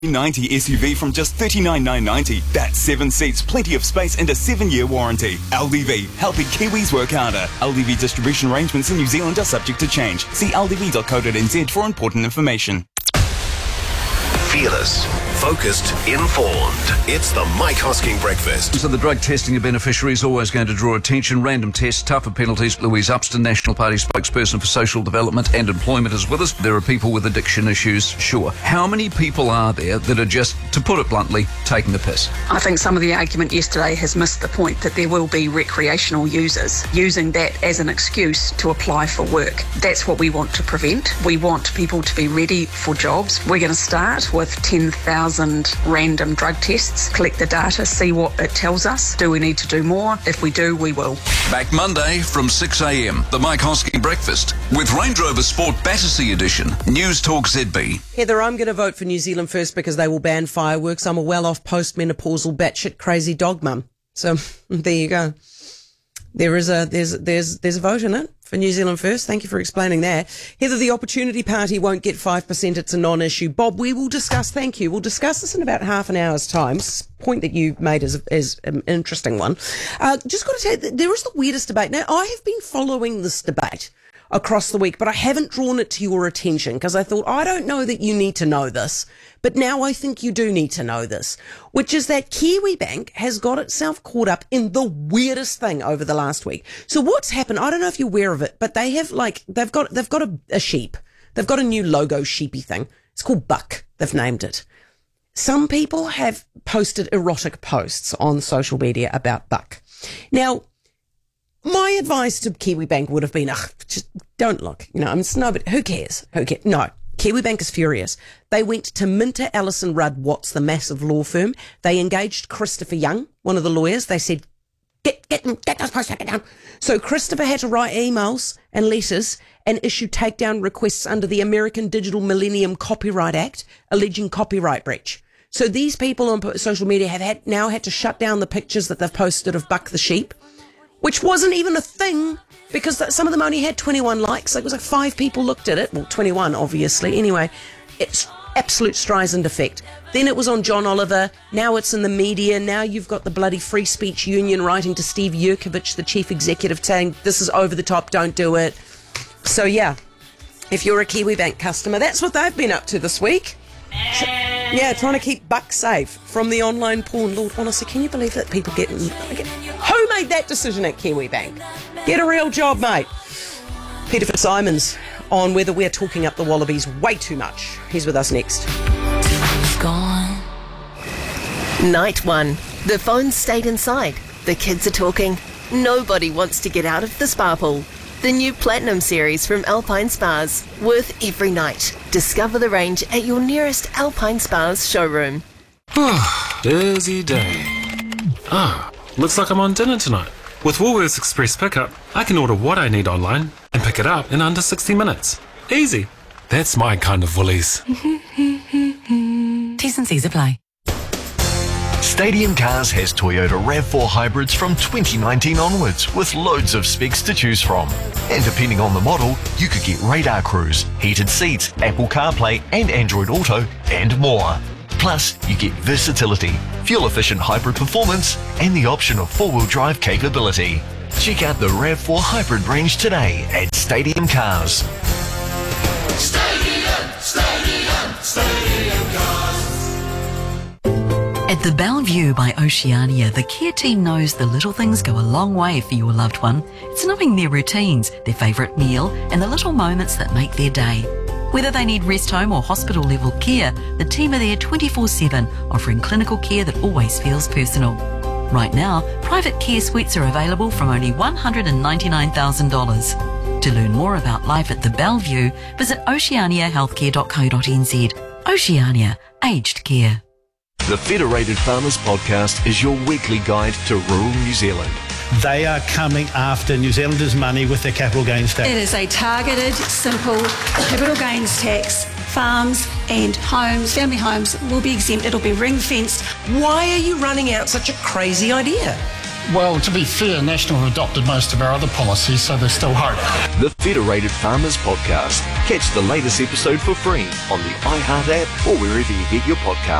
90 SUV from just $39,990. That's 7 seats, plenty of space and a 7-year warranty. LDV, helping Kiwis work harder. LDV distribution arrangements in New Zealand are subject to change. See ldv.co.nz for important information. Fearless, focused, informed. It's the Mike Hosking Breakfast. So the drug testing of beneficiaries is always going to draw attention. Random tests, tougher penalties. Louise Upston, National Party spokesperson for social development and employment, is with us. There are people with addiction issues, sure. How many people are there that are just, to put it bluntly, taking the piss? I think some of the argument yesterday has missed the point that there will be recreational users using that as an excuse to apply for work. That's what we want to prevent. We want people to be ready for jobs. We're going to start with 10,000 random drug tests, collect the data, see what it tells us. Do we need to do more? If we do, we will. Back Monday from 6 a.m. The Mike Hosking Breakfast with Range Rover Sport Battersea Edition. News Talk ZB. Heather, I'm going to vote for New Zealand First because they will ban fireworks. I'm a well-off postmenopausal batshit crazy dog mum. So there you go. There's a vote in it for New Zealand First. Thank you for explaining that. Heather, the Opportunity Party won't get 5%. It's a non-issue. Bob, we'll discuss this in about half an hour's time. Point that you made is an interesting one. Just got to tell you, there is the weirdest debate. Now, I have been following this debate across the week, but I haven't drawn it to your attention because I thought, I don't know that you need to know this, but now I think you do need to know this, which is that Kiwibank has got itself caught up in the weirdest thing over the last week. So what's happened, I don't know if you're aware of it, but they have they've got a sheep. They've got a new logo sheepy thing. It's called Buck. They've named it. Some people have posted erotic posts on social media about Buck. Now, my advice to Kiwibank would have been, just don't look. But who cares? No. Kiwibank is furious. They went to Minter Ellison Rudd Watts, the massive law firm. They engaged Christopher Young, one of the lawyers. They said, get those posts taken down. So Christopher had to write emails and letters and issue takedown requests under the American Digital Millennium Copyright Act, alleging copyright breach. So these people on social media have now had to shut down the pictures that they've posted of Buck the sheep, which wasn't even a thing because some of them only had 21 likes. It was like 5 people looked at it. Well, 21, obviously. Anyway, it's absolute Streisand effect. Then it was on John Oliver. Now it's in the media. Now you've got the bloody Free Speech Union writing to Steve Yurkovich, the chief executive, saying this is over the top, don't do it. So, yeah, if you're a Kiwibank customer, that's what they've been up to this week. Yeah, trying to keep Buck safe from the online porn. Lord, honestly, can you believe that people get... Who made that decision at Kiwibank? Get a real job, mate. Peter Fitzsimons on whether we're talking up the Wallabies way too much. He's with us next. Gone. Night 1. The phones stayed inside. The kids are talking. Nobody wants to get out of the spa pool. The new Platinum series from Alpine Spas. Worth every night. Discover the range at your nearest Alpine Spas showroom. Busy day. Looks like I'm on dinner tonight. With Woolworths Express Pickup, I can order what I need online and pick it up in under 60 minutes. Easy. That's my kind of Woolies. T's and C's apply. Stadium Cars has Toyota RAV4 hybrids from 2019 onwards with loads of specs to choose from. And depending on the model, you could get radar cruise, heated seats, Apple CarPlay and Android Auto and more. Plus, you get versatility, fuel-efficient hybrid performance and the option of four-wheel drive capability. Check out the RAV4 hybrid range today at Stadium Cars. Stadium Cars. At the Bellevue by Oceania, the care team knows the little things go a long way for your loved one. It's knowing their routines, their favourite meal, and the little moments that make their day. Whether they need rest home or hospital level care, the team are there 24/7, offering clinical care that always feels personal. Right now, private care suites are available from only $199,000. To learn more about life at the Bellevue, visit oceaniahealthcare.co.nz. Oceania, aged care. The Federated Farmers Podcast is your weekly guide to rural New Zealand. They are coming after New Zealanders' money with their capital gains tax. It is a targeted, simple capital gains tax. Farms and homes, family homes, will be exempt. It'll be ring-fenced. Why are you running out such a crazy idea? Well, to be fair, National have adopted most of our other policies, so there's still hope. The Federated Farmers Podcast. Catch the latest episode for free on the iHeart app or wherever you get your podcast.